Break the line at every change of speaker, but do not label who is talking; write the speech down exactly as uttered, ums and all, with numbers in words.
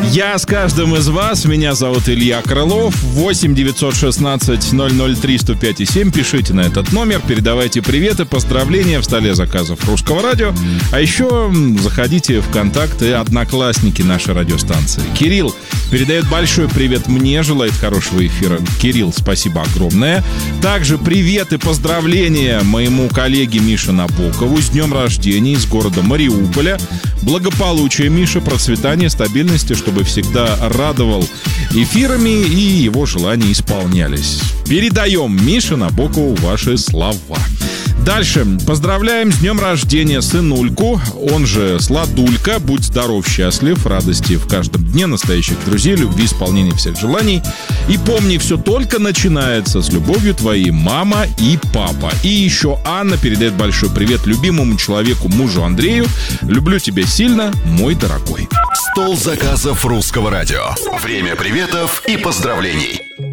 Я с каждым из вас. Меня зовут Илья Крылов. восемь девятьсот шестнадцать ноль ноль три сто пять и семь. Пишите на этот номер, передавайте приветы, поздравления в столе заказов Русского радио. А еще заходите в контакты и Одноклассники нашей радиостанции. Кирилл передает большой привет мне, желает хорошего эфира. Кирилл, спасибо огромное. Также привет и поздравления моему коллеге Мише Набокову с днем рождения из города Мариуполя. Благополучия, Миша, процветания, стабильности, чтобы всегда радовал эфирами и его желания исполнялись. Передаем Мише Набокову ваши слова. Дальше. Поздравляем с днем рождения сынульку, он же Сладулька. Будь здоров, счастлив, радости в каждом дне, настоящих друзей, любви, исполнения всех желаний. И помни, все только начинается. С любовью, твои мама и папа. И еще Анна передает большой привет любимому человеку, мужу Андрею. Люблю тебя сильно, мой дорогой.
Стол заказов Русского радио. Время приветов и поздравлений.